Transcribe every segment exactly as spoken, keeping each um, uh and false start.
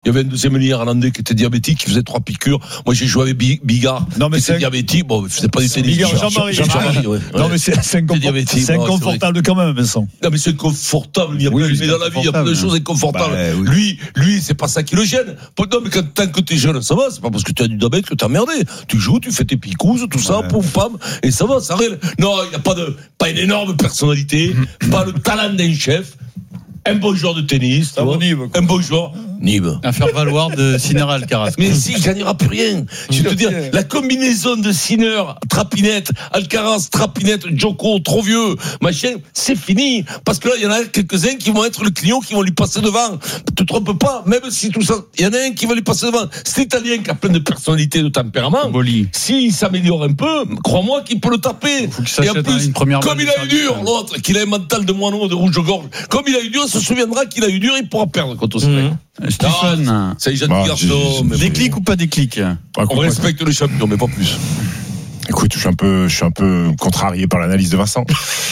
y avait un deuxième néerlandais qui était diabétique, qui faisait trois piqûres. Moi, j'ai joué avec Bigard, non, mais qui c'est était diabétique. Bon, il faisait pas du tennis. Bigard, Jean-Marie. Jean-Marie, ouais. Non, mais c'est, c'est, inconfort- c'est inconfortable quand même, Vincent. Non, mais c'est inconfortable. Il y a oui, mais dans la vie, il y a plein de choses inconfortables. Bah, oui. Lui, lui, c'est pas ça qui le gêne. Non, mais quand, tant que t'es jeune, ça va. C'est pas parce que tu as du diabète que t'as merdé. Tu joues, tu fais tes picouses, tout ça, ouais. Poum, pam, et ça va, ça règle. Non, il n'y a pas de, pas une énorme personnalité, mmh. pas le talent d'un chef. Un bon joueur de tennis, bon Nib, un bon joueur, Nib. Un faire-valoir de Sinner Alcaraz. Mais si, il gagnera plus rien. Je vais te dire, la combinaison de Sinner, Trapinette, Alcaraz, Trapinette, Djoko, trop vieux, machin, c'est fini. Parce que là, il y en a quelques-uns qui vont être le client, qui vont lui passer devant. Te trompe pas, même si tout ça, il y en a un qui va lui passer devant. Cet Italien qui a plein de personnalité, de tempérament, s'il s'améliore un peu, crois-moi qu'il peut le taper. Et en plus, une première comme il a eu dur, l'autre, qu'il a un mental de moineau, de rouge-gorge, comme il a eu dur, se souviendra qu'il a eu dur, il pourra perdre contre Australie. Mmh. Stephen, c'est un jeune bah, garçon. Déclic ou pas déclic? On respecte le champion, mais pas plus. Écoute, je suis un peu, je suis un peu contrarié par l'analyse de Vincent.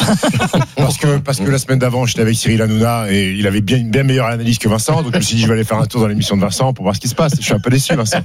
parce que, parce que la semaine d'avant, j'étais avec Cyril Hanouna et il avait bien une bien meilleure analyse que Vincent. Donc je me suis dit, je vais aller faire un tour dans l'émission de Vincent pour voir ce qui se passe. Je suis un peu déçu, Vincent.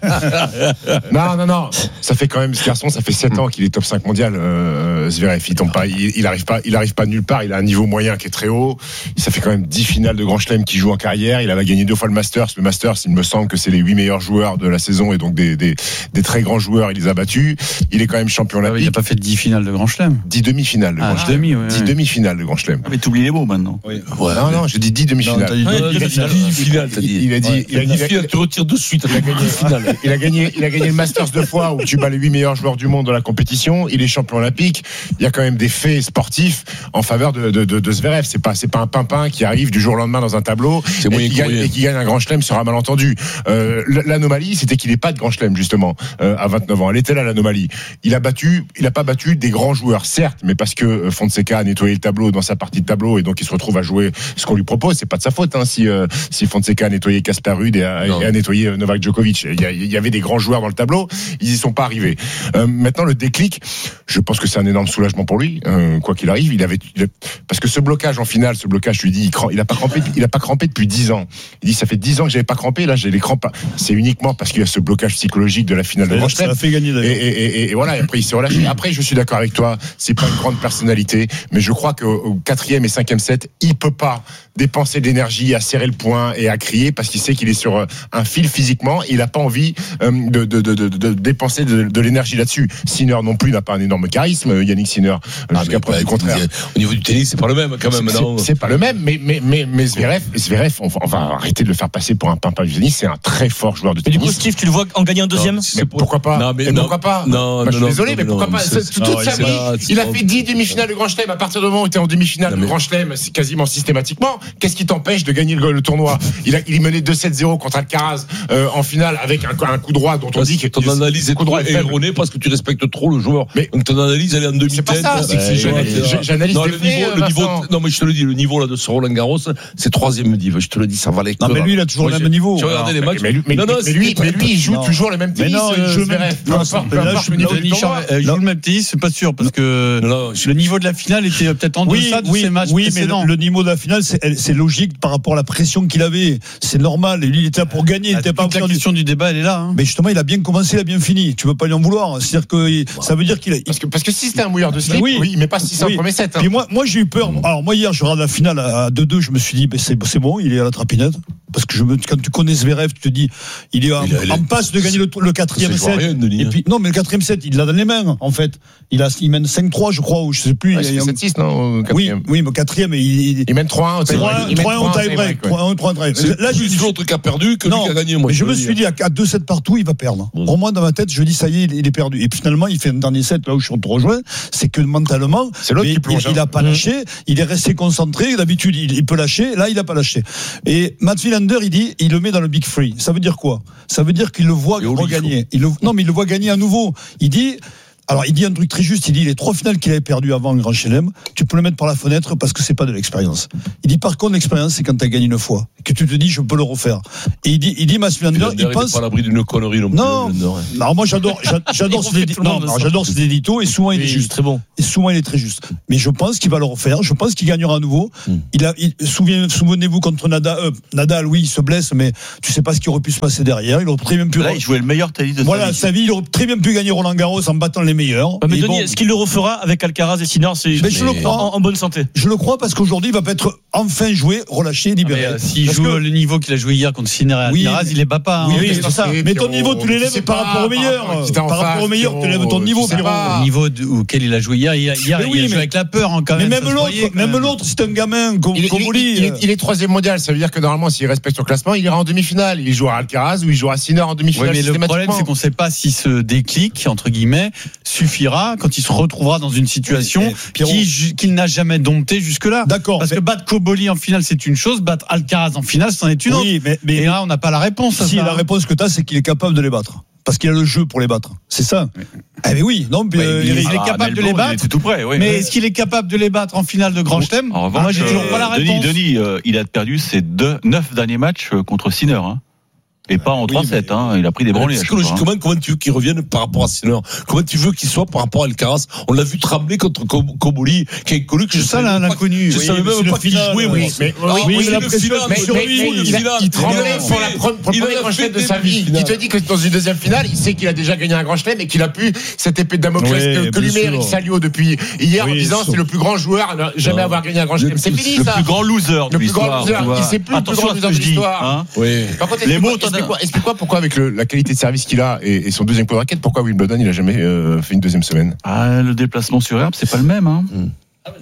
non, non, non. Ça fait quand même, ce garçon, ça fait sept ans qu'il est top cinq mondial, euh, Zverev. Il tombe pas, il, il arrive pas, il arrive pas nulle part. Il a un niveau moyen qui est très haut. Ça fait quand même dix finales de Grand Chelem qu'il joue en carrière. Il avait gagné deux fois le Masters. Le Masters, il me semble que c'est les huit meilleurs joueurs de la saison et donc des, des, des très grands joueurs. Il les a battus. Il est quand même champion olympique. Il n'a pas fait dix finales de Grand Chelem. dix demi-finales de Grand Chelem. Demi, ouais, dix ouais. demi-finales de Grand Chelem. Ah, mais t'oublies les mots maintenant. Oui. Ouais, non, non, j'ai dit dix demi-finales. Non, il a dit demi-finales, t'as dit. Il a dit, il a dit, il a tu retires de suite. Il a gagné, finale. Il a gagné, il a gagné le Masters deux fois où tu bats les huit meilleurs joueurs du monde dans la compétition. Il est champion olympique. Il y a quand même des faits sportifs en faveur de, de, de, de Zverev. C'est pas, c'est pas un pimpin qui arrive du jour au lendemain dans un tableau et qui, gagne, et qui gagne un Grand Chelem sur un malentendu. Euh, l'anomalie, c'était qu'il n'ait pas de Grand Chelem, justement, euh, à vingt-neuf ans. Elle était là, l'anomalie. Il a battu, il a pas battu des grands joueurs, certes, mais parce que Fonseca a nettoyé le tableau dans sa partie de tableau et donc il se retrouve à jouer ce qu'on lui propose. C'est pas de sa faute, hein, si, euh, si Fonseca a nettoyé Casper Ruud et a, et a nettoyé Novak Djokovic. Il y, a, il y avait des grands joueurs dans le tableau, ils y sont pas arrivés. Euh, maintenant, le déclic, je pense que c'est un énorme soulagement pour lui, euh, quoi qu'il arrive. Il avait, il a, parce que ce blocage en finale, ce blocage, je lui dis, il, crampe, il a pas crampé, il a pas crampé depuis dix ans. Il dit, ça fait dix ans que j'avais pas crampé, là j'ai les crampes. C'est uniquement parce qu'il y a ce blocage psychologique de la finale de Grand Chelem. Ça a fait gagner et, et, et, et voilà, et après il s'est relâché. Après, je suis d'accord avec toi, c'est pas une grande personnalité, mais je crois qu'au quatrième et cinquième set, il peut pas dépenser de l'énergie à serrer le poing et à crier parce qu'il sait qu'il est sur un fil physiquement. Il n'a pas envie de, de, de, de, de dépenser de, de l'énergie là-dessus. Sinner non plus n'a pas un énorme charisme. Yannick Sinner, ah, jusqu'à preuve du contraire. Au niveau du tennis, c'est pas le même quand même. C'est, non c'est, c'est pas le même, mais mais mais, mais Zverev, Zverev, on va, on va arrêter de le faire passer pour un pimpin du tennis. C'est un très fort joueur de tennis. Mais du coup, Steve, tu le vois en gagner un deuxième? Non, mais pourquoi pas? Non, mais et non, pourquoi pas? Non, bah, je suis non, désolé, non, mais pourquoi non, pas? c'est, Toute non, sa vie, là, il a fait dix demi-finales de Grand Chelem. À partir du moment où tu es en demi-finale de Grand Chelem, c'est quasiment systématiquement. Qu'est-ce qui t'empêche de gagner le, le tournoi? Il a, il est mené deux sept zéro contre Alcaraz euh, en finale avec un, un coup droit dont on parce dit que ton analyse est trop erronée parce que tu respectes trop le joueur. Mais donc ton analyse elle est en demi-tête. C'est pas ça. C'est que c'est, j'analyse, j'analyse non, des le faits, niveau, le niveau. Non mais je te le dis, le niveau là de ce Roland Garros, c'est troisième div. Je te le dis, ça valait. Non mais lui il a toujours le même niveau. Tu regardais les matchs. Mais lui, mais lui, mais lui, il joue toujours le même tennis. Mais non, il joue le même. Peu importe le niveau du tournoi. Il joue le même tennis, c'est pas sûr parce que le niveau de la finale était peut-être en deçà de ces matchs précédents. Oui, mais le niveau de la finale, c'est logique par rapport à la pression qu'il avait. C'est normal. Et lui, il était là pour gagner. Il était pas. La question du débat, elle est là. Mais justement, il a bien commencé, il a bien fini. Tu veux pas lui en vouloir. C'est-à-dire que ça veut dire qu'il a. Parce que parce que si c'était un mouilleur de slip, oui, il met pas six cents au premier set. Puis moi, moi, j'ai eu peur. Alors moi hier, je regarde la finale à deux deux. Je me suis dit, ben c'est c'est bon, il est à la trapinette. Parce que je me, quand tu connais Zverev, tu te dis, il est en, il a, en passe de gagner le, le quatrième set. Rien, et puis, non, mais le quatrième set, il l'a dans les mains, en fait. Il a, il mène cinq trois, je crois, ou je sais plus. Ouais, il sept six, non, oui, oui, mais quatrième, il, il, il mène trois un, trois un au tie-break. trois un, trois un, là, j'ai l'autre qui a perdu que lui qui a gagné, moi. Mais je me suis dit, à deux sept partout, il va perdre. Pour moi, dans ma tête, je dis, ça y est, il est perdu. Et puis finalement, il fait un dernier set, là où je suis rejoint, c'est que mentalement, c'est l'autre qui plonge. Il a pas lâché, il est resté concentré. D'habitude, il peut lâcher. Là, il a pas lâché. Et Matt Wilander, il dit, il le met dans le Big Free. Ça veut dire quoi? Ça veut dire qu'il le voit regagner. Il le, non, mais il le voit gagner à nouveau. Il dit, Alors, il dit un truc très juste. Il dit les trois finales qu'il avait perdues avant Grand Chelem, tu peux le mettre par la fenêtre parce que c'est pas de l'expérience. Il dit par contre, l'expérience, c'est quand tu as gagné une fois, que tu te dis, je peux le refaire. Et il dit, il dit, Masvidal, il pense. Pas à l'abri d'une connerie non plus. Non. Alors moi, j'adore, j'adore cet édito. Non, alors, j'adore cet édito et souvent il est juste. Très bon. Et souvent il est très juste. Mais je pense qu'il va le refaire. Je pense qu'il gagnera à nouveau. Mm. Il a, il, souvenez, souvenez-vous contre Nadal, euh, Nadal, oui, il se blesse, mais tu sais pas ce qui aurait pu se passer derrière. Il aurait très bien pu. Là, il jouait le meilleur tennis de voilà, sa vie. Il aurait très bien pu gagner Roland Garros en battant les meilleurs. Mais Denis, bon, est-ce qu'il le refera avec Alcaraz et Sinner? C'est mais je le crois. En, en bonne santé. Je le crois parce qu'aujourd'hui, il va être enfin joué, relâché, libéré. Ah, euh, S'il joue que... le niveau qu'il a joué hier contre Sinner et Alcaraz, oui, il est bat pas. Oui, hein, oui, c'est ça. Mais ton niveau, tu l'élèves par rapport au meilleur. Par rapport au meilleur, tu élèves ton niveau. Le niveau auquel il a joué hier, hier, il a joué avec la peur quand même. Mais même l'autre, même l'autre, c'est un gamin comme Comoli. Il est troisième mondial, ça veut dire que normalement, s'il respecte son classement, il ira en demi-finale. Il jouera à Alcaraz ou il jouera à Sinner en demi-finale. Oui, mais le problème, c'est qu'on ne sait pas si ce déclic, entre guillemets, suffira quand il se retrouvera dans une situation qui, qu'il n'a jamais dompté jusque-là. D'accord. Parce que battre Comoli en finale, c'est une chose, battre Alcaraz en finale, c'en est une autre. Oui, mais, mais et là, on n'a pas la réponse. Si, la réponse que tu as, c'est qu'il est capable de les battre. Parce qu'il a le jeu pour les battre. C'est ça. Oui. Eh bien oui, non, mais euh, il, il est ah, capable de les battre. Il tout près, oui. Mais est-ce qu'il est capable de les battre en finale de Grand Chelem? Moi, j'ai toujours pas la réponse. Denis, Denis euh, il a perdu ses deux, neuf derniers matchs contre Sinner. Hein. Et pas en trois sept, oui, hein. Il a pris des branlées. Psychologiquement, hein. Comment tu veux qu'il revienne par rapport à Sinner? Comment tu veux qu'il soit par rapport à Alcaraz? On l'a vu trembler contre Comoli, qui est connu que je savais même pas, je savais même pas qu'il jouait, moi. Mais, oui, mais la pression sur lui, il tremblait pour la première Grand Chelem de sa vie. Il te dit que dans une deuxième finale, il sait qu'il a déjà gagné un Grand Chelem et qu'il a pu cette épée de Damoclès que lui met Eric Salio depuis hier en disant c'est le plus grand joueur à jamais avoir gagné un Grand Chelem. C'est fini, ça. Le plus grand loser de l'histoire. Le plus grand loser. Il sait plus le plus grand loser de l'histoire. Par contre, les mots, explique-moi pourquoi, avec le, la qualité de service qu'il a et, et son deuxième coup de raquette, pourquoi Wimbledon il a jamais euh, fait une deuxième semaine? Ah, le déplacement sur herbe, c'est pas le même. Hein. Mm.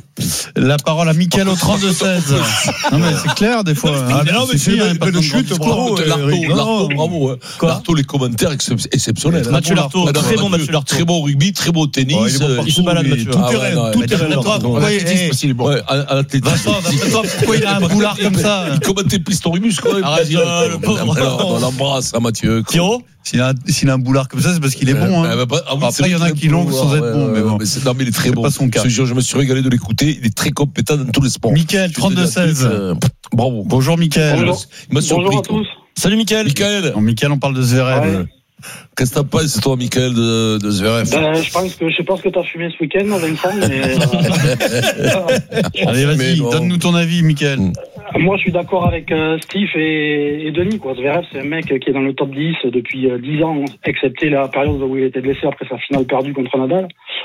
La parole à Mickaël au trente-deux seize. Non mais c'est clair des fois. Ah mais non mais c'est une belle chute, bravo. L'arto, bravo. L'arto, les commentaires exceptionnels. Mathieu Lartaud, très bon Mathieu Lartaud. Très bon rugby, très bon tennis. Il se balade Mathieu. Tout terrain, tout terrain. L'athlétisme aussi, il est bon. Vincent, pourquoi il a un boulard comme ça? Il commentait Pistorimus quand même. Arrête, le pauvre. On l'embrasse, Mathieu. Pierrot? S'il a, s'il a un boulard comme ça, c'est parce qu'il est bon. Hein. Bah, ah oui, après, il y en a qui l'ont sans être bon. Mais bon. Mais c'est, non, mais il est très c'est bon. Pas son cas. Je, je me suis régalé de l'écouter. Il est très compétent dans tous les sports. Mickaël, trente-deux seize. Euh, bravo. Bonjour, Mickaël. Bonjour. Il m'a surpris. Bonjour à tous. Salut, Mickaël. Mickaël. Non, Mickaël, on parle de Zverev. Ouais. Qu'est-ce que t'as pas, c'est toi, Mickaël, de, de Zverev? Ben, je pense que, je sais pas ce que t'as fumé ce week-end, Vincent, mais, euh... Allez, vas-y, donne-nous ton avis, Mickaël. Mm. Moi, je suis d'accord avec euh, Steve et, et Denis, quoi. Zverev, c'est un mec qui est dans le top dix depuis euh, dix ans, excepté la période où il était blessé après sa finale perdue contre Nadal.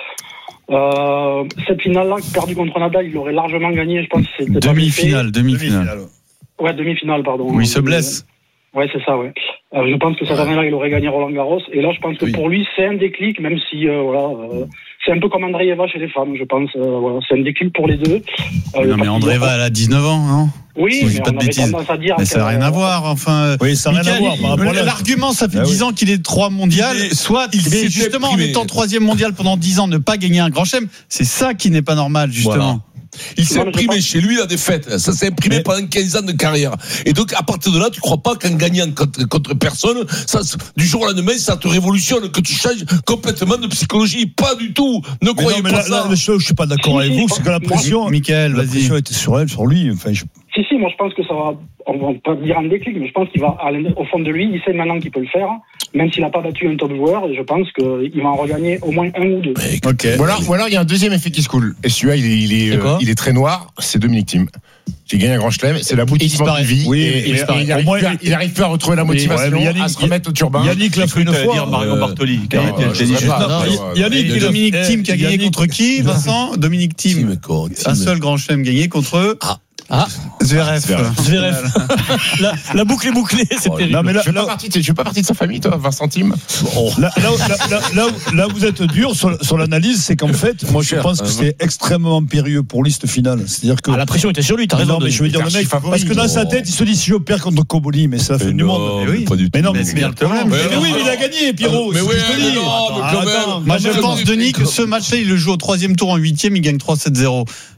Euh, cette finale-là, perdue contre Nadal, il l'aurait largement gagné, je pense que c'était demi-finale, demi-finale. Ouais, demi-finale, pardon. Oui, il se blesse. Ouais, c'est ça, ouais. Euh, je pense que cette année-là, il aurait gagné Roland Garros. Et là, je pense que oui. Pour lui, c'est un déclic, même si, euh, voilà, euh, c'est un peu comme Andreeva chez les femmes, je pense. Euh, voilà, c'est un déclic pour les deux. Euh, non, mais Andreeva, elle a dix-neuf ans, non? Oui, si mais on avait tendance à dire. Mais ça n'a rien à voir, enfin. Oui, ça n'a rien à voir. Par rapport à l'argument, ça fait dix ans qu'il est trois mondial. Soit, il mais justement, en étant troisième mondial pendant dix ans, ne pas gagner un grand chelem, c'est ça qui n'est pas normal, justement. Voilà. Il s'est imprimé chez lui la défaite. Ça s'est imprimé mais... pendant quinze ans de carrière. Et donc, à partir de là, tu crois pas qu'en gagnant contre, contre personne, ça, du jour au lendemain, ça te révolutionne, que tu changes complètement de psychologie. Pas du tout. Ne mais croyez non, pas là, ça. Là, là, je, je suis pas d'accord si, avec si, vous. C'est que la pression, Mickaël, la pression était sur elle, sur lui. Enfin, je... Si, si, moi je pense que ça va, on va pas dire un déclic, mais je pense qu'il va, au fond de lui, il sait maintenant qu'il peut le faire, même s'il n'a pas battu un top joueur, et je pense qu'il va en regagner au moins un ou deux. Ok. Ou alors, ou alors il y a un deuxième effet qui se coule, et celui-là, il est, il est, euh, il est très noir, c'est Dominic Thiem. Qui gagne un grand chelem, c'est l'aboutissement de vie. Oui, et, et, et il, arrive plus à, il arrive plus à retrouver la motivation, ouais, Yannick, à se remettre au turbin. Yannick l'a fait une fois. Dire Mario Bartoli. Yannick, Dominic Thiem qui a gagné contre qui, Vincent? Dominic Thiem. Un seul grand chelem gagné contre. Ah, Zverev. Zverev. la, la boucle est bouclée, c'est oh, terrible. Non, mais là, je ne fais, fais pas partie de sa famille, toi, Vincent Thiem. Oh. Là, là, là, là, là, où, là où vous êtes dur sur, sur l'analyse, c'est qu'en fait, moi je pense que c'est extrêmement périeux pour liste finale. C'est-à-dire que. Ah, la pression était sur lui, t'as raison. Non, mais je veux dire, le mec, parce que dans sa tête, il se dit si je perds contre Comoli, mais c'est la fin du monde. Mais oui. Mais non, mais c'est bien le problème. Mais oui, mais il a gagné, Pierrot. Mais oui, mais non, mais quand même. Moi, je pense, Denis, que ce match-là, il le joue au troisième tour en huitième, il gagne trois sept zéro.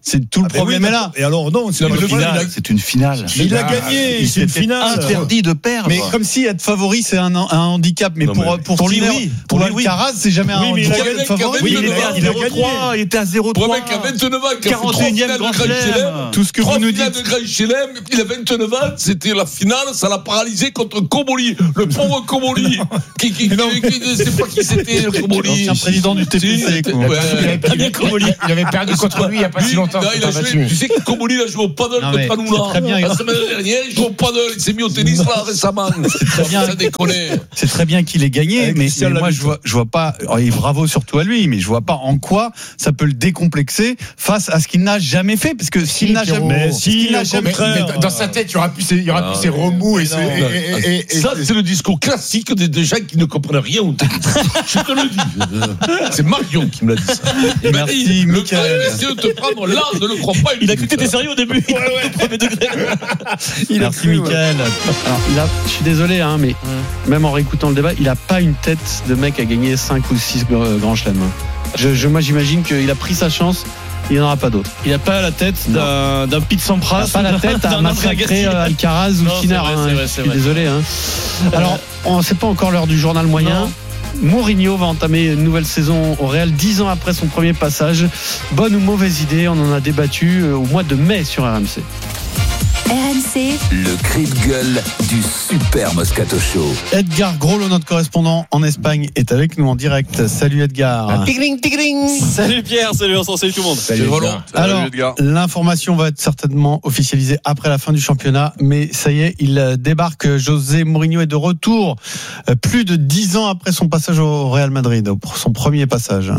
C'est tout le Ah ben problème oui, est là. Et alors non, c'est C'est pas une le finale, final. c'est une finale. Mais il a gagné, Il c'est une s'était finale. Interdit de perdre. Mais comme si être favori c'est un, un handicap, mais Non, pour mais- pour, pour lui, Sinner, oui. pour Pour lui, oui. Alcaraz c'est jamais un Oui, mais il a handicap gagné d'être favori. avec Oui, le mais Nevers, il a il a gagné. il était à zéro Pour un trois. mec à vingt-neuf ans qui a fait trois quarante-et-unième finales de Grand Grand Chelem. Chelem. Tout ce que Trois vous nous finales dites. de Grand Chelem, il a vingt-neuf ans, c'était la finale, ça l'a paralysé contre Comoli, le pauvre Comoli, qui, qui, qui, qui, qui, c'est pas qui c'était, le Comoli. L'ancien président du T P C. Si, quoi. ouais. Il avait, il avait perdu contre lui il n'y a pas si longtemps. Là, il a joué, tu sais que Comoli il a joué au paddle Non, mais contre c'est très bien. Hanouna. La semaine dernière, il joue au paddle, il s'est mis au tennis là récemment. C'est très bien. Ça déconne. C'est très bien qu'il ait gagné, Avec mais, Christian mais moi Labitte. je vois, je vois pas. Et bravo surtout à lui, mais je vois pas en quoi ça peut le décomplexer face à ce qu'il n'a jamais fait, parce que s'il n'a Pierrot. jamais, Mais ce si, qu'il n'a au jamais contraire. fait. Mais dans sa tête, il y aura plus ses, il y aura Ah, plus ses remous et, ses- non. et, et, et, et- Ça, c'est le discours classique des, des gens qui ne comprennent rien au tennis. Je te le dis. C'est Marion qui me l'a dit ça. Il m'a Merci, dit, le Michael. gars, il essaie de te prendre là, ne le crois pas. Il a cru que t'étais sérieux au début. Au premier degré. Merci Michael. Alors, il a, je suis désolé, hein, mais même en réécoutant le débat, il a pas une tête de mec à gagner cinq ou six grands chelems. Je, je, moi, j'imagine qu'il a pris sa chance. Il n'y en aura pas d'autre. Il a pas la tête d'un, d'un Pete Il Sampras. n'a pas la tête à d'un André massacrer Agassi. euh, Alcaraz ou Non, c'est Sinner. vrai, Hein, c'est vrai, je c'est suis vrai. désolé. Hein. Alors, on c'est pas encore l'heure du journal moyen. Non. Mourinho va entamer une nouvelle saison au Real dix ans après son premier passage. Bonne ou mauvaise idée, on en a débattu euh, au mois de mai sur R M C. R M C, Le cri de gueule du Super Moscato Show. Edgar Groslo, notre correspondant en Espagne, est avec nous en direct. Salut Edgar. Salut Pierre, salut Vincent, salut tout le monde. Salut, Edgar. Alors, l'information va être certainement officialisée après la fin du championnat, mais ça y est, il débarque. José Mourinho est de retour, euh, plus de dix ans après son passage au Real Madrid, pour son premier passage.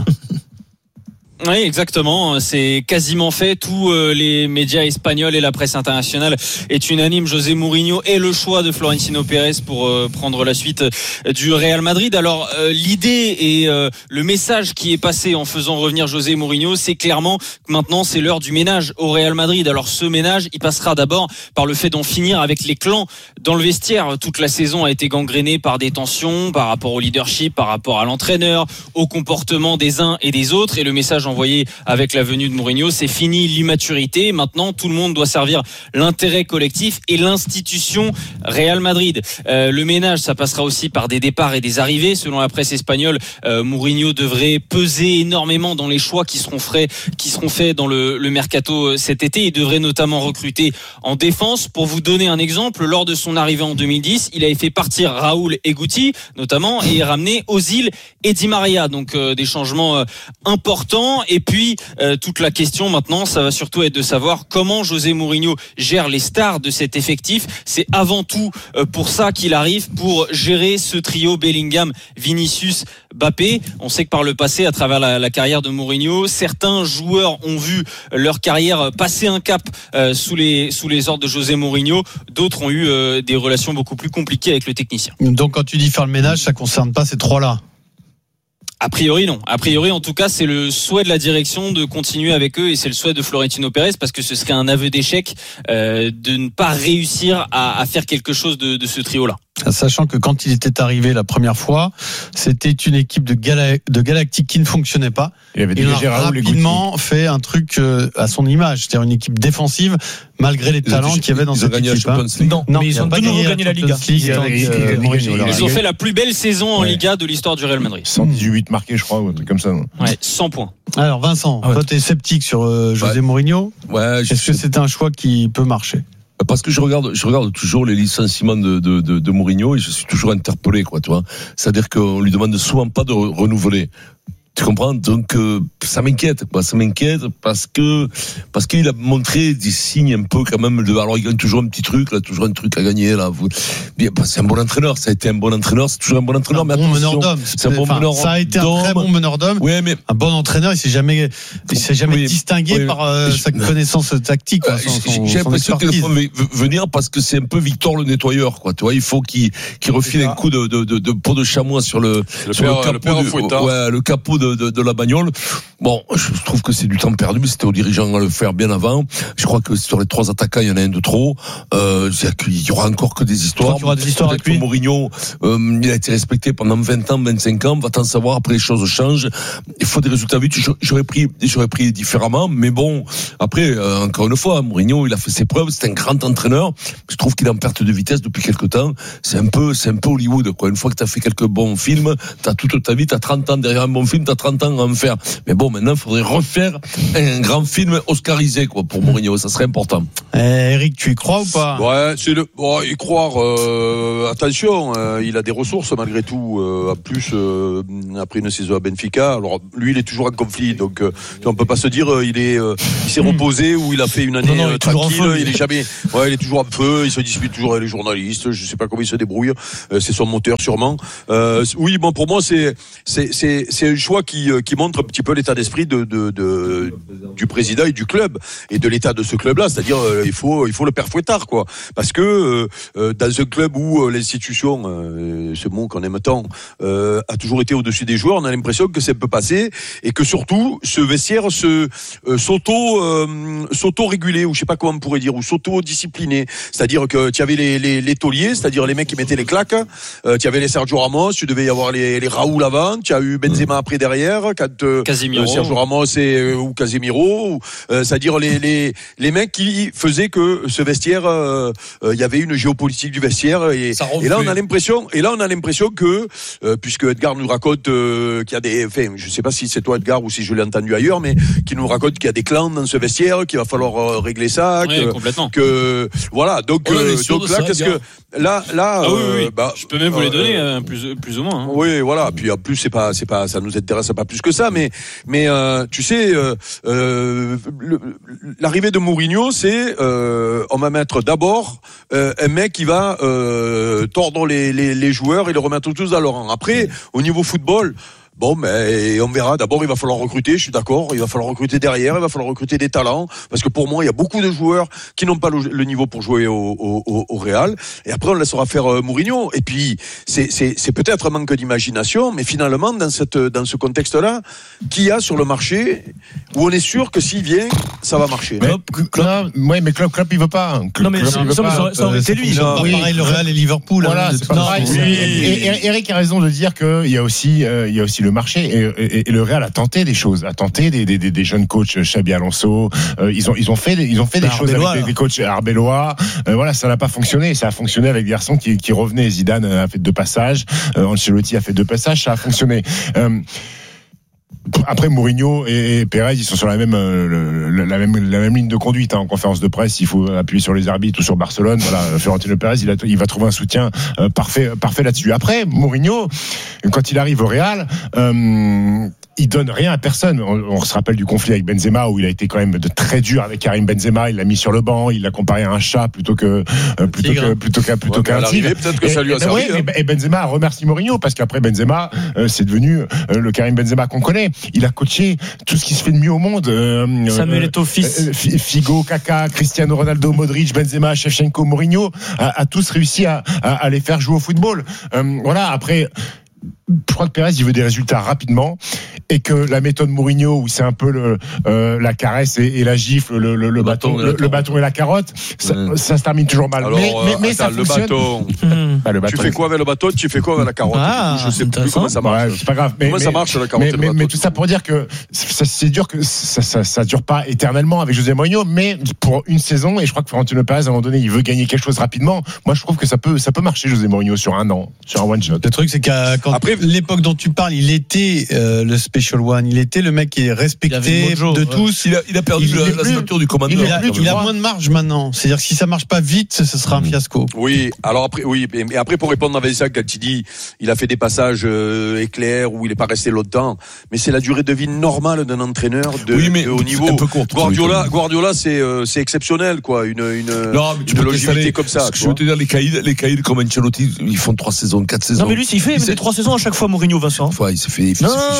Oui, exactement. C'est quasiment fait. Tous euh, les médias espagnols et la presse internationale est unanime. José Mourinho est le choix de Florentino Pérez pour euh, prendre la suite euh, du Real Madrid. Alors, euh, l'idée et euh, le message qui est passé en faisant revenir José Mourinho, c'est clairement que maintenant, c'est l'heure du ménage au Real Madrid. Alors, ce ménage, il passera d'abord par le fait d'en finir avec les clans dans le vestiaire. Toute la saison a été gangrénée par des tensions par rapport au leadership, par rapport à l'entraîneur, au comportement des uns et des autres. Et le message envoyé avec la venue de Mourinho, c'est fini l'immaturité. Maintenant, tout le monde doit servir l'intérêt collectif et l'institution Real Madrid. Euh, le ménage, ça passera aussi par des départs et des arrivées. Selon la presse espagnole, euh, Mourinho devrait peser énormément dans les choix qui seront faits, qui seront faits dans le, le mercato cet été. Il devrait notamment recruter en défense. Pour vous donner un exemple, lors de son arrivée en deux mille dix, il avait fait partir Raúl et Guti, notamment, et ramener Ozil et Di Maria. Donc euh, des changements euh, importants. Et puis euh, toute la question maintenant, ça va surtout être de savoir comment José Mourinho gère les stars de cet effectif. C'est avant tout euh, pour ça qu'il arrive, pour gérer ce trio Bellingham, Vinicius, Mbappé. On sait que par le passé, à travers la, la carrière de Mourinho, certains joueurs ont vu leur carrière passer un cap euh, sous les sous les ordres de José Mourinho. D'autres ont eu euh, des relations beaucoup plus compliquées avec le technicien. Donc quand tu dis faire le ménage, ça concerne pas ces trois-là. A priori non. A priori en tout cas c'est le souhait de la direction de continuer avec eux et c'est le souhait de Florentino Pérez parce que ce serait un aveu d'échec euh, de ne pas réussir à, à faire quelque chose de, de ce trio-là. Sachant que quand il était arrivé la première fois, c'était une équipe de, Gala- de Galactique qui ne fonctionnait pas. Il y avait Il a déjà Raúl et Guti. rapidement fait un truc euh, à son image, c'est-à-dire une équipe défensive malgré les Ils ont talents été- qu'il y avait dans ils ont cette gagné la équipe. hein. Champions League. Non, Non, mais ils il a ont pas de nouveau gagné gagné la Liga. Champions League Ils ont- avec, ils- euh, ils- Mourinho, ils- alors. Ils ont fait la plus belle saison en Ouais. Liga de l'histoire du Real Madrid. cent dix-huit marqués, je crois, ou un truc comme ça. non Ouais, cent points. Alors Vincent, Ah ouais. toi t'es sceptique sur euh, José Ouais. Mourinho. Ouais, je Est-ce que c'est un choix qui peut marcher? Parce que je regarde, je regarde toujours les licenciements de, de, de, de Mourinho et je suis toujours interpellé, quoi, tu vois. C'est-à-dire qu'on lui demande souvent pas de re- renouveler. Tu comprends? Donc, euh, ça m'inquiète, quoi. Ça m'inquiète parce que, parce qu'il a montré des signes un peu quand même de, alors il gagne toujours un petit truc, là, toujours un truc à gagner, là. Vous- Bien, bah, c'est un bon entraîneur, ça a été un bon entraîneur, c'est toujours un bon entraîneur, mais Un bon meneur attention, d'hommes. c'est un bon Enfin, meneur ça a été un d'hommes. très bon meneur d'hommes. Ouais, mais, Un bon entraîneur, il s'est jamais, il s'est jamais Oui, distingué oui. par euh, Je- sa connaissance tactique. quoi, Euh, son- j'ai son- j'ai son l'impression qu'il expertise. faut venir parce que c'est un peu Victor le nettoyeur, quoi. Tu vois, il faut qu'il qu'il refile un coup de, de, de, de peau de chamois sur le, Le sur père, le capot, le père du- Fouettard. ouais, le capot de, de, de, de la bagnole. Bon, je trouve que c'est du temps perdu, mais c'était aux dirigeants à le faire bien avant. Je crois que sur les trois attaquants, il y en a un de trop. Euh, il y aura encore que des histoires. Il y aura des histoires avec lui. Mourinho, euh, il a été respecté pendant vingt ans, vingt-cinq ans. Va-t-en savoir, après les choses changent. Il faut des résultats vite. J'aurais pris, j'aurais pris différemment, mais bon, après, euh, encore une fois, Mourinho, il a fait ses preuves. C'est un grand entraîneur. Je trouve qu'il est en perte de vitesse depuis quelque temps. C'est un peu, c'est un peu Hollywood, quoi. Une fois que t'as fait quelques bons films, t'as toute ta vie, t'as trente ans derrière un bon film, t'as trente ans à en faire. Mais bon, maintenant, il faudrait refaire un grand film oscarisé, quoi, pour Mourinho. Ça serait important. Eh, Eric, tu y crois ou pas? Ouais, c'est le, bon, y croire, euh, attention, euh, il a des ressources, malgré tout, euh, en plus, euh, après une saison à Benfica. Alors, lui, il est toujours en conflit, donc, euh, on peut pas se dire, euh, il est, euh, il s'est reposé ou il a fait une année non, non, euh, tranquille, feu, il est jamais, ouais, il est toujours en feu, il se dispute toujours avec les journalistes, je sais pas comment il se débrouille, euh, c'est son moteur, sûrement. Euh, oui, bon, pour moi, c'est, c'est, c'est, c'est un choix qui, qui montre un petit peu l'état d'esprit de, de, de, du président et du club, et de l'état de ce club-là, c'est-à-dire, euh, il faut, il faut le père fouettard, quoi. Parce que, euh, dans un club où euh, l'institution, euh, ce mot qu'on aime tant, euh, a toujours été au-dessus des joueurs, on a l'impression que c'est un peu passé, et que surtout, ce vestiaire se, euh, s'auto, euh, s'auto-régulait, ou je sais pas comment on pourrait dire, ou s'auto-discipliner. C'est-à-dire que tu avais les, les, les tauliers, c'est-à-dire les mecs qui mettaient les claques, euh, tu avais les Sergio Ramos, tu devais y avoir les, les Raoul avant, tu as eu Benzema après derrière, quand, euh, Casemiro. Euh, Sergio Ramos et, euh, ou Casemiro, ou, euh, c'est-à-dire les, les, les mecs qui faisaient que ce vestiaire, il euh, euh, y avait une géopolitique du vestiaire, et, et là on a l'impression, et là on a l'impression que, euh, puisque Edgar nous raconte euh, qu'il y a des, enfin, je sais pas si c'est toi Edgar ou si je l'ai entendu ailleurs, mais qui nous raconte qu'il y a des clans dans ce vestiaire, qu'il va falloir euh, régler ça, oui, que, complètement. que voilà, donc, euh, donc là, ça, qu'est-ce que là, là, ah, oui, oui. Euh, bah, je peux même vous les donner, euh, plus, plus ou moins. Hein. Oui, voilà. Puis en plus, c'est pas, c'est pas, ça nous intéresse pas plus que ça, mais, mais euh, tu sais, euh, euh, le, l'arrivée de Mourinho, c'est, euh, on va mettre d'abord euh, un mec qui va euh, tordre les, les, les joueurs et les remettre tous à leur rang. Après, au niveau football. Bon, mais on verra. D'abord, il va falloir recruter. Je suis d'accord. Il va falloir recruter derrière. Il va falloir recruter des talents, parce que pour moi, il y a beaucoup de joueurs qui n'ont pas le, le niveau pour jouer au, au, au Real. Et après, on laissera faire euh, Mourinho. Et puis, c'est, c'est, c'est peut-être un manque d'imagination, mais finalement, dans cette, dans ce contexte-là, qui y a sur le marché où on est sûr que s'il vient, ça va marcher. Mais, Klopp, ouais, mais Klopp, Klopp, il veut pas. Klopp, non, mais Klopp, ça, il veut ça, pas. ça, ça aurait été lui. C'est pas pareil, le Real et Liverpool. Voilà, hein, c'est pas pareil. oui. Et, et, Eric a raison de dire qu'il y a aussi, euh, il y a aussi le marché, et, et, et le Real a tenté des choses, a tenté des, des, des jeunes coachs, Xabi Alonso, euh, ils ont ils ont fait des, ils ont fait des choses avec des, des coachs Arbeloa, euh, voilà, ça n'a pas fonctionné, ça a fonctionné avec des garçons qui, qui revenaient. Zidane a fait deux passages, euh, Ancelotti a fait deux passages, ça a fonctionné. Euh, Après, Mourinho et Pérez, ils sont sur la même, euh, la, la même, la même ligne de conduite, hein. En conférence de presse, il faut appuyer sur les arbitres ou sur Barcelone. Voilà, Florentino Pérez, il, a, il va trouver un soutien euh, parfait, parfait là-dessus. Après, Mourinho, quand il arrive au Real, euh, il donne rien à personne. On, on se rappelle du conflit avec Benzema, où il a été quand même de très dur avec Karim Benzema. Il l'a mis sur le banc, il l'a comparé à un chat plutôt que euh, plutôt que plutôt qu'à plutôt ouais, qu'à un tigre. Peut-être que et, ça lui a servi. Ouais, hein. Et Benzema a remercié Mourinho, parce qu'après Benzema, euh, c'est devenu euh, le Karim Benzema qu'on connaît. Il a coaché tout ce qui se fait de mieux au monde. Euh, Samuel Eto'o fils. Euh, Figo, Kaka, Cristiano Ronaldo, Modric, Benzema, Shevchenko, Mourinho a, a tous réussi à, à, à les faire jouer au football. Euh, voilà. Après, je crois que Pérez, il veut des résultats rapidement, et que la méthode Mourinho, où c'est un peu le, euh, la caresse et, et la gifle, le, le, le, bâton, bâton, le, le bâton et la carotte, ça, mmh. ça se termine toujours mal. Alors, mais mais, mais attends, ça le fonctionne. Bâton. Bah, le bâton. Tu fais quoi avec le bâton? Tu fais quoi avec la carotte? Ah, je sais plus comment ça marche. Ouais, c'est pas grave. Mais, comment mais, ça marche la carotte? Mais, et le mais, bâton, mais tout ça pour dire que ça, c'est dur, que ça, ça, ça dure pas éternellement avec José Mourinho, mais pour une saison, et je crois que Florentino Pérez, à un moment donné, il veut gagner quelque chose rapidement. Moi, je trouve que ça peut, ça peut marcher, José Mourinho, sur un an, sur un one shot. Le truc, c'est qu'à quand Après, l'époque dont tu parles, il était euh, le special one, il était le mec qui est respecté de ouais. tous. Il a, il a perdu il la, la signature du commandeur. Il a, il a moins de marge maintenant. C'est-à-dire que si ça marche pas vite, ce sera un fiasco. Oui. Alors après, oui. Mais après, pour répondre à Vincent, quand il dit, il a fait des passages euh, éclairs où il est pas resté longtemps. Mais c'est la durée de vie normale d'un entraîneur de, oui, mais de haut niveau. Un peu court, Guardiola, Guardiola, c'est euh, c'est exceptionnel, quoi. Une une, non, mais tu une peux longévité comme ça. Ce que je veux te dire, les caïds, les caïds comme Ancelotti, ils font trois saisons, quatre saisons. Non, mais lui, il fait, il fait trois saisons à chaque fois, Mourinho, Vincent. Ouais, il s'est fait. Non, il a jamais fait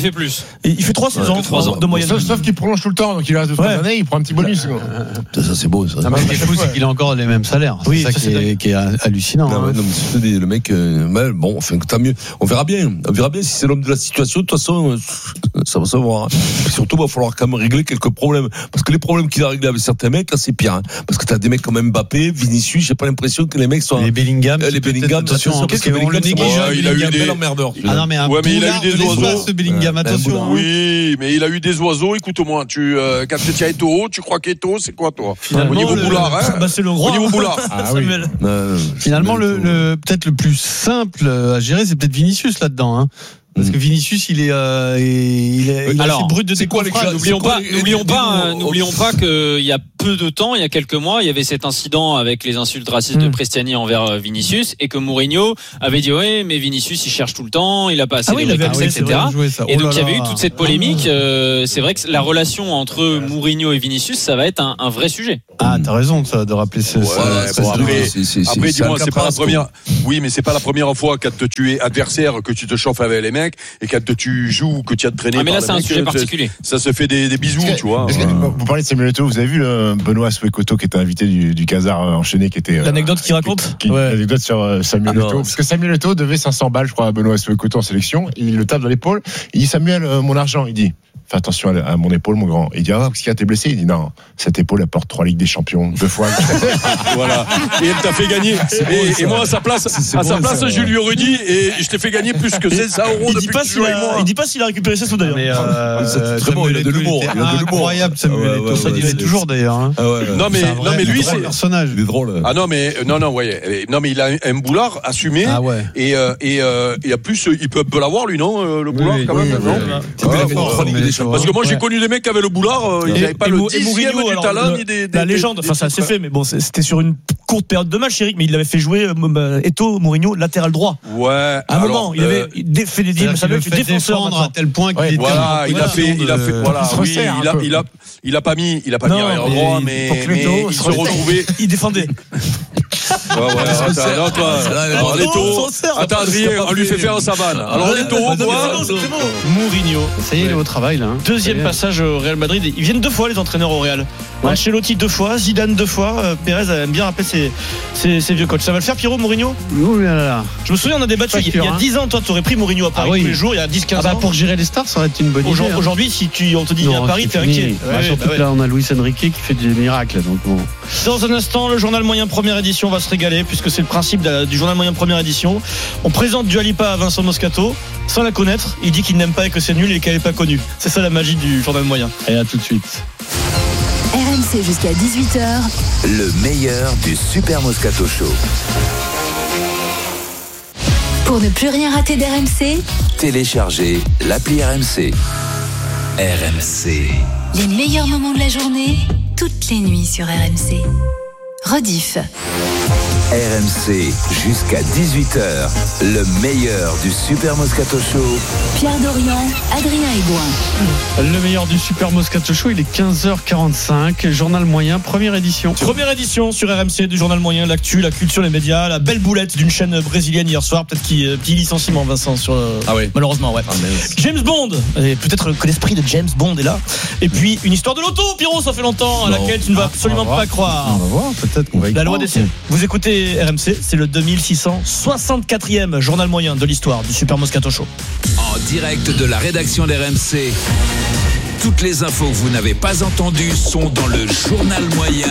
fait plus. Il fait trois saisons de moyenne. Sauf, sauf qu'il prolonge tout le temps, donc il reste deux trois années, il prend un petit bonus. Ça, ça c'est beau. Ça. Ce qui est fou, c'est qu'il a encore les mêmes salaires. C'est oui, ça, ça qui, est, qui est hallucinant. Non, hein. non, mais le mec, euh, bon, enfin, tant mieux. On verra bien. On verra bien si c'est l'homme de la situation. De toute façon, ça va se voir. Et surtout, il va falloir quand même régler quelques problèmes. Parce que les problèmes qu'il a réglés avec certains mecs, là, c'est pire. Hein. Parce que t'as des mecs comme Mbappé, Vinicius, j'ai pas l'impression que les mecs sont. Les Bellingham. Euh, les Bellingham, attention. Qu'est-ce que le néglige? Il a eu des emmerdeurs. Ah non, mais un ouais, mais il a eu des oiseaux. Ce Bellingham, attention. Oui, mais il a eu des oiseaux. Écoute-moi, tu, euh, quand tu as Eto'o, tu crois qu'Eto'o, c'est quoi, toi? Finalement, au niveau le, boulard, hein? Bah, c'est le roi. Au niveau boulard. Ah, oui. euh, Finalement, le, le, peut-être le plus simple à gérer, c'est peut-être Vinicius là-dedans, hein. Parce que Vinicius, il est, euh, il est, il est Alors, assez brut de c'est quoi les phrases. N'oublions pas, n'oublions pas, n'oublions pas qu'il y a peu de temps, il y a quelques mois, il y avait cet incident avec les insultes racistes mmh. de Prestiani envers Vinicius et que Mourinho avait dit ouais, mais Vinicius il cherche tout le temps, il a pas assez ah oui, de réflexes, et cetera. Joué, oh et donc il y là avait eu toute cette polémique. Euh, c'est vrai que la relation entre Mourinho et Vinicius, ça va être un, un vrai sujet. Ah, t'as raison ça, de rappeler ça. Ouais, ça bon, après, c'est, c'est, c'est, après c'est dis-moi, c'est pas la première. Quoi. Oui, mais c'est pas la première fois quand tu es adversaire que tu te chauffes avec les mecs et quand tu joues que tu as traîné. Ah, mais là, c'est un mecs, sujet particulier. Ça se fait des, des bisous, que, tu vois. Que, vous parlez de Samuel Eto'o, vous avez vu le Benoît Souekoto qui était invité du, du Casar enchaîné, qui était l'anecdote qu'il raconte. Qui, qui, ouais. L'anecdote sur euh, Samuel ah, Eto'o, parce que Samuel Eto'o devait cinq cents balles, je crois, à Benoît Souekoto en sélection. Il le tape dans l'épaule. Il dit Samuel, euh, mon argent. Il dit fais attention à, à mon épaule, mon grand. Il dit ah, parce qu'il a été blessé. Il dit non, cette épaule elle porte trois Ligues des Champions deux fois. Voilà. Et elle t'a fait gagner. Et, et moi à sa place, à sa place, ça, je lui aurais dit et je t'ai fait gagner plus que cinq cents euros depuis que tu joues avec moi. Il dit pas s'il a récupéré ses sous d'ailleurs. Mais euh, c'est très bon, il a de l'humour. Il a de l'humour. Incroyable, Samuel Eto'o. Ça dirait toujours d'ailleurs. Non mais non mais lui c'est personnage. Il est drôle. Ah non mais non non ouais. Non mais il a un boulard assumé. Ah ouais. Et et et à plus il peut peut l'avoir lui non le boulard quand même non. Parce que moi j'ai connu des mecs qui avaient le boulard, ils n'avaient pas le dixième du talent ni des la légende. Enfin ça s'est fait, mais bon c'était sur une courte période de match, Eric, mais il l'avait fait jouer Eto'o, Mourinho latéral droit. Ouais. À un moment, il avait fait des deals, ça avait fait défenseur à tel point qu'il était. Voilà, il a fait, il a fait, voilà, oui, il a, il a, il a pas mis, il a pas mis arrière droit, mais il se retrouvait. Il défendait. Ouais, ouais, attends, toi, Eto'o, attends, Adrien, on lui fait faire sa vanne. Alors, Eto'o, quoi? Mourinho. Ça y est, il est au travail, là. Deuxième passage au Real Madrid. Ils viennent deux fois, les entraîneurs au Real. Ancelotti deux fois, Zidane deux fois. Pérez aime bien rappeler ses, ses, ses vieux coachs. Ça va le faire, Pierrot, Mourinho? Oui, là, là. Je me souviens, on a débattu il y a dix ans. Toi, tu aurais pris Mourinho à Paris ah, oui. tous les jours, il y a dix quinze ah, bah, ans. Pour gérer les stars, ça aurait été une bonne idée. Aujourd'hui, si tu, on te dit non, à Paris, t'es inquiet. Ouais, surtout bah, ouais. Là, on a Luis Enrique qui fait des miracles. Donc bon. Dans un instant, le journal moyen première édition va se régaler, puisque c'est le principe de, du journal moyen première édition. On présente Dua Lipa à Vincent Moscato, sans la connaître. Il dit qu'il n'aime pas et que c'est nul et qu'elle n'est pas connue. C'est ça la magie du journal moyen. Et à tout de suite. R M C jusqu'à dix-huit heures. Le meilleur du Super Moscato Show. Pour ne plus rien rater d'R M C, téléchargez l'appli R M C. R M C. Les meilleurs moments de la journée, toutes les nuits sur R M C. Rediff. R M C jusqu'à dix-huit heures. Le meilleur du Super Moscato Show. Pierre Dorian, Adrien Aigouin. Le meilleur du Super Moscato Show, il est quinze heures quarante-cinq. Journal moyen, première édition. Première édition sur R M C du journal moyen, l'actu, la culture, les médias, la belle boulette d'une chaîne brésilienne hier soir. Peut-être qu'il euh, petit licenciement, Vincent, sur, euh, ah oui. malheureusement, ouais. Ah, mais... James Bond, et peut-être que l'esprit de James Bond est là. Et puis une histoire de l'auto, Pierrot, ça fait longtemps, à non. laquelle tu ne vas absolument va pas croire. On va voir, peut-être qu'on va y La loi des des Vous écoutez R M C, c'est le deux mille six cent soixante-quatrième journal moyen de l'histoire du Super Moscato Show. En direct de la rédaction d'R M C, toutes les infos que vous n'avez pas entendues sont dans le journal moyen.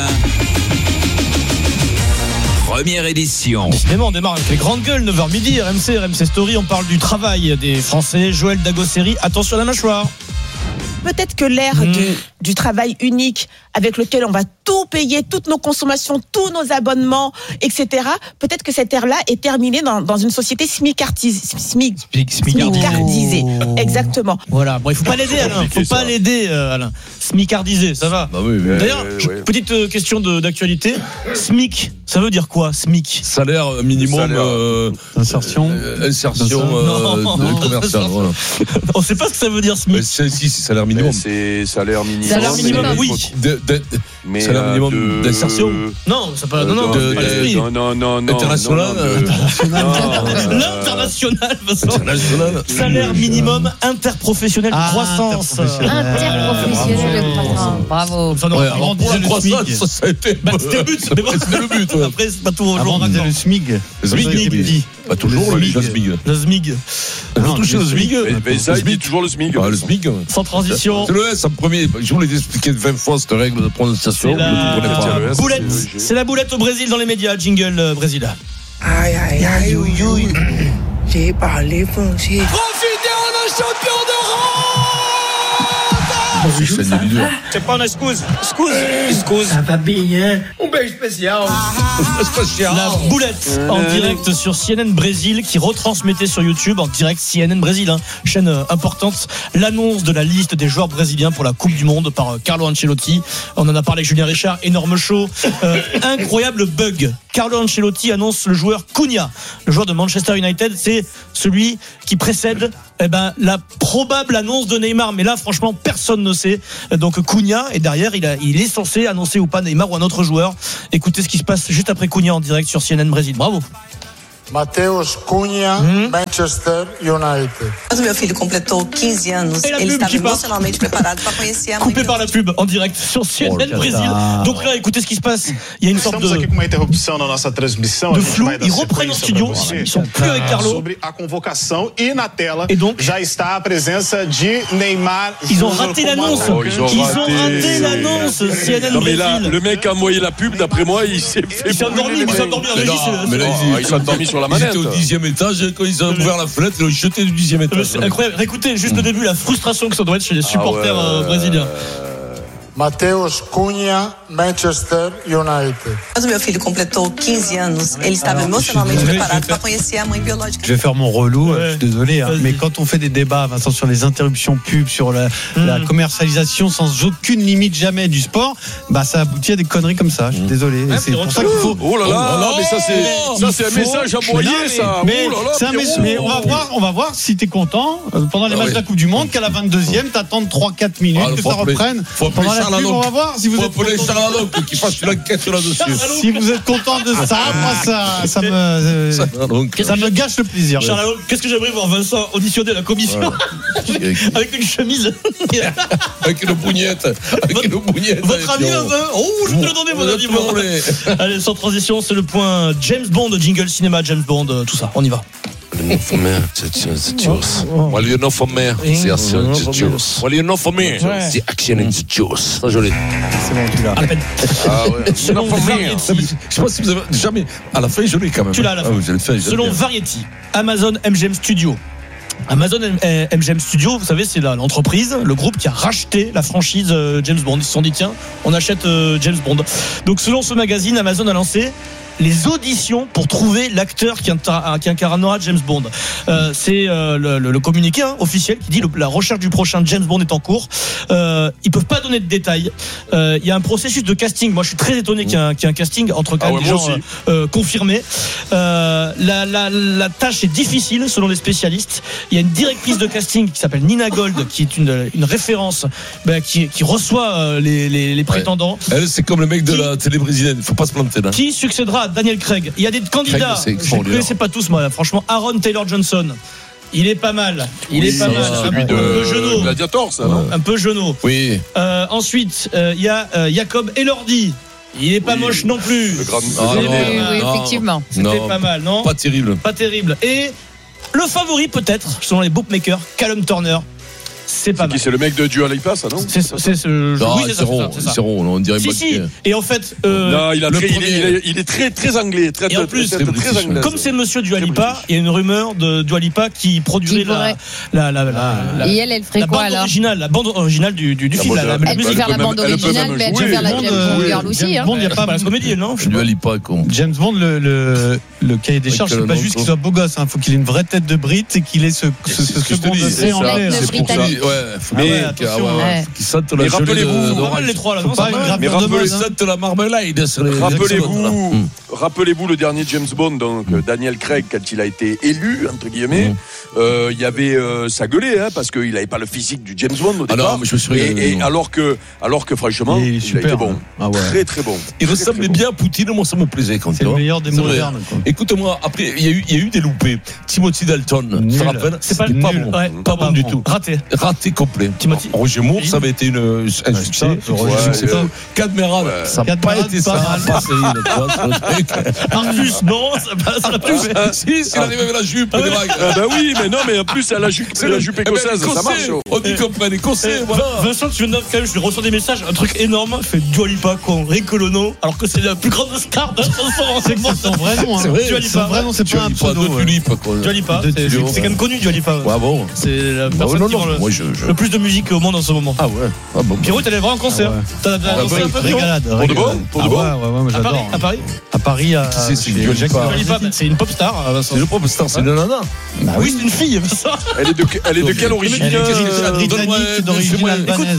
Première édition. Décidément, on démarre avec les grandes gueules, neuf heures midi, R M C, R M C Story, on parle du travail des Français. Joël Dagosseri, attention à la mâchoire. Peut-être que l'ère mmh. du, du travail unique avec lequel on va tout payer, toutes nos consommations, tous nos abonnements, et cetera. Peut-être que cette ère-là est terminée dans, dans une société smicardisée. Smic, smicardisée. Oh. Exactement. Voilà. Bon, il faut pas l'aider, Alain. Il faut pas l'aider, euh, Alain. Smicardisé, ça va. Bah oui, oui, D'ailleurs, oui, je, oui. petite euh, question de, d'actualité. SMIC, ça veut dire quoi, SMIC? Salaire minimum. Salaire. Euh, insertion. Euh, insertion euh, non, commerciale. Voilà. On sait pas ce que ça veut dire, SMIC. Mais c'est, si, c'est salaire minimum. minimum. C'est salaire minimum. Salaire minimum, oui. De, de, mais salaire euh, minimum de... d'insertion. Non, ça pas. Non, non, de, pas de, l'esprit. non, non, non, non. International. Non, non, de, non, L'international, International. Salaire minimum interprofessionnel de Ah, croissance. Interprofessionnel de croissance. Bravo. Ça, non, Ouais, avant, alors, pour la croissance, ça, ça a été. bah, c'était le but. Mais bon, C'était le but. Ouais. après, c'est pas tout au Avant, jour. on disait le SMIG. Le SMIG, SMIG, oui. dit. Pas toujours le SMIG. Le SMIG. Vous touchez le SMIG. Mais, mais ça, il dit toujours le SMIG. Ah, le SMIG. Sans transition. C'est le S en premier. Je voulais t'expliquer vingt fois cette règle de prononciation. C'est la... Vous ne comprenez pas. boulette. C'est la boulette au Brésil dans les médias. Jingle euh, Brésil. Aïe, aïe, aïe, oui, oui. J'ai parlé français. Profitez, on est champion d'Europe. C'est une leader. C'est pas une excuse. Excuse. Excuse. Ça va bien. Un beijo spécial. La boulette en direct sur C N N Brésil qui retransmettait sur YouTube en direct C N N Brésil, hein, chaîne euh, importante, l'annonce de la liste des joueurs brésiliens pour la Coupe du Monde par euh, Carlo Ancelotti. On en a parlé avec Julien Richard, énorme show, euh, incroyable bug. Carlo Ancelotti annonce le joueur Cunha, le joueur de Manchester United, c'est celui qui précède eh ben, la probable annonce de Neymar, mais là franchement personne ne sait. Donc Cunha et derrière il, a, il est censé annoncer ou pas Neymar ou un autre joueur. Écoutez ce qui se passe juste après Cunha en direct sur C N N Brésil. Bravo. Mateus Cunha, hum. Manchester United. Mas meu filho completou quinze anos. Ele estava emocionalmente preparado para conhecer a mãe. Coupé par la pub en direct sur C N N oh, Brésil. Donc là, écoutez ce qui se passe. Il y a une sorte de aqui com uma interrupção na nossa transmissão. De flou. Ils reprennent en studio. Ils sont plus avec Carlo. Sobre a convocação e na tela. Et donc, já está a presença de Neymar. Ils ont raté l'annonce. Oh, ils ont ils raté, ont raté l'annonce. C N N non mais Brésil. là, le mec a envoyé la pub. D'après moi, il s'est fait. Il s'est endormi. Il s'est endormi en régie. Mais là, il s'est endormi sur la manette. Au dixième étage, quand ils ont ouvert la fenêtre, ils ont jeté du dixième étage. C'est incroyable. Écoutez juste le début, la frustration que ça doit être chez les supporters ah ouais. brésiliens. Mateus Cunha, Manchester United. Mas meu filho completou quinze anos. Ele estava emocionalmente preparado para conhecer a mãe biológica. Je vais faire mon relou, ouais. je suis désolé, hein, mais quand on fait des débats, Vincent, sur les interruptions pub, sur la, mmh. la commercialisation sans aucune limite jamais du sport, bah ça aboutit à des conneries comme ça. Je suis désolé. Ouais, c'est pour ça qu'il faut. Oh là là, oh là, mais ça c'est, ça c'est un message envoyé, ça. Mais, oh là là, c'est un message. Mais on va voir, on va voir si t'es content pendant les ah matchs oui. de la Coupe du Monde qu'à la vingt-deuxième, t'attends trois quatre minutes ah, que ça reprenne. Faut pendant la pub, on va voir. Si vous êtes appeler Charles qui fasse une enquête là-dessus. Si vous êtes content de ça, moi ça, ça me, euh, ça me gâche le plaisir. Charles, qu'est-ce que j'aimerais voir Vincent auditionner la commission ouais. avec une chemise, avec une bougnette, avec une bougnette. Votre avis, oh, je vais te le donner, mon avis. Bon. Allez, sans transition, c'est le point James Bond, jingle cinéma, James Bond, tout ça. On y va. Well, you know for me, c'est juice. Well, you know for me, c'est action, c'est juice. Well, you know for me, c'est action, c'est juice. Ça, joli. C'est bon, tu l'as. À la peine. Ah ouais. Selon Variety. Je sais pas si vous avez jamais. À la fin, je l'ai quand même. Tu l'as à la fin. Ah, fait, selon Variety, Amazon M G M Studio. Amazon M G M Studio, vous savez, c'est l'entreprise, le groupe qui a racheté la franchise James Bond. Ils se sont dit, tiens, on achète James Bond. Donc, selon ce magazine, Amazon a lancé les auditions pour trouver l'acteur qui, qui incarnera James Bond. Euh, c'est euh, le, le, le communiqué hein, officiel qui dit que la recherche du prochain James Bond est en cours. Euh, ils peuvent pas donner de détails. Il euh, y a un processus de casting. Moi, je suis très étonné qu'il y ait un, qu'il y ait un casting entre quand même ah ouais, des gens euh, confirmés. Euh, la, la, la tâche est difficile selon les spécialistes. Il y a une directrice de casting qui s'appelle Nina Gold, qui est une, une référence, bah, qui, qui reçoit les, les, les prétendants. Ouais. Elle, c'est comme le mec de qui, la télé brésilienne. Il faut pas se planter là. Qui succédera Daniel Craig. Il y a des candidats, Craig, je ne connaissais pas tous moi, franchement. Aaron Taylor Johnson, il est pas mal. Il oui, est pas mal. Celui un, de un peu genou. Gladiator, ça, non ? Un peu genou. Oui. Euh, ensuite, il euh, y a euh, Jacob Elordi. Il est pas oui. moche non plus. Le grand... ah, oui, oui, oui, effectivement. C'était pas mal, non ? Pas terrible. Pas terrible. Et le favori peut-être, selon les bookmakers, Callum Turner. C'est pas c'est mal. Qui, c'est le mec de Dua Lipa, ça, non ? C'est, c'est ce non, oui, c'est, c'est rond, c'est, c'est rond, on dirait si, si. Et en fait, euh, non, il, a très, premier... il, est, il est très très anglais, très et en plus, très, très, très anglais. Comme c'est Monsieur Dua Lipa, il y a une rumeur de Dua Lipa qui produirait qui la, la, la, la, la, et elle, elle ferait la quoi bande alors originale, la bande originale du, du, du film. Elle peut faire la bande originale, mais elle peut faire la James Bond Girl aussi. James Bond, il n'y a pas la comédie, non ? Dua Lipa, con. James Bond, le le cahier des charges, c'est pas juste qu'il soit beau gosse, il faut qu'il ait une vraie tête de Brit et qu'il ait ce second degré anglais. C'est pour ça. Ouais, attention. Qui sentent la gelée les trois là. Mais rappelez sentent la marmelade sur les. Rappelez-vous, rappelez-vous le dernier James Bond, donc Daniel Craig, quand il a été élu entre guillemets, euh, il y avait euh, ça gueulait, hein, parce qu'il n'avait pas le physique du James Bond au départ. Ah non, mais je me suis et, régalé, et alors que, alors que franchement, Il est il, super, a été bon, hein. Ah ouais. très très bon. Il Très, ressemblait très bon. bien à Poutine, moi ça me plaisait quand C'est le meilleur des modernes, quoi. Écoute-moi, après, il y, a eu, il y a eu des loupés. Timothy Dalton, tu te rappelles? C'est pas, pas nul. bon. Ouais, Pas bon du tout. Raté. Raté complet. Timothy. Roger Moore, ça avait été une, un succès. Ouais, euh, Cadmerade, ouais. ça n'a pas été ça. Marcus, non, ça passe. Artus, si, s'il arrive avec la jupe, Ah des ouais. vagues. Ah bah oui, mais non, mais en plus, la jupe, c'est la jupe Eh ben, écossaise, ça écossais. marche. On dit qu'on prend écossais, Eh, voilà. Vincent, tu viens de quand même, je reçois des messages, un truc énorme, fait Dua Lipa, con, Ricolono, alors que c'est la plus grande star d'un chanson. C'est son vrai nom. C'est vrai, Dua Son Lipa. vrai nom, c'est pas un Pas pseudo. de ouais. tulipe, quoi. Dua Lipa, De c'est Dua c'est quand même connu, Dua Lipa. Ouais, bon. C'est la Bah, personne non, qui non, vend le, moi, je, je... le plus de musique au monde en ce moment. Ah ouais. Ah bon. Pierrot, t'allais voir un concert. Ah ouais. T'as t'as Ah dansé bah, un peu, Pierrot Régalade, Pour de régalade. bon Pour de Ah bon ouais, ouais, ouais, moi À Paris, j'adore. à Paris. À Paris, à. Qui c'est, c'est chez Dua Jack Lipa. Dua Lipa, bah, c'est une pop star, Vincent. C'est le propre star, c'est le nana. Oui, c'est une fille, Vincent. Elle est de, elle est de quelle origine Elle est Euh, britannique d'origine donne-moi- albanaise.